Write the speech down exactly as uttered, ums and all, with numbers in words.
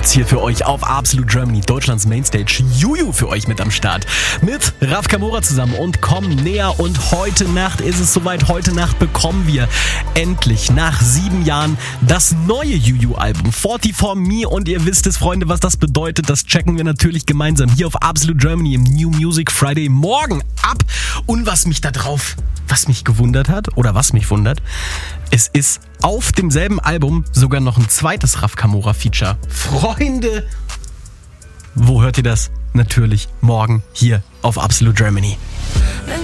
Jetzt hier für euch auf Absolute Germany, Deutschlands Mainstage, Juju für euch mit am Start. Mit Raf Kamora zusammen und kommen näher. Und heute Nacht ist es soweit. Heute Nacht bekommen wir endlich nach sieben Jahren das neue Juju-Album forty-four Me. Und ihr wisst es, Freunde, was das bedeutet. Das checken wir natürlich gemeinsam hier auf Absolute Germany im New Music Friday morgen ab. Und was mich da drauf, was mich gewundert hat oder was mich wundert, es ist auf demselben Album sogar noch ein zweites Raf Kamora Feature. Freunde, wo hört ihr das? Natürlich morgen hier auf Absolute Germany.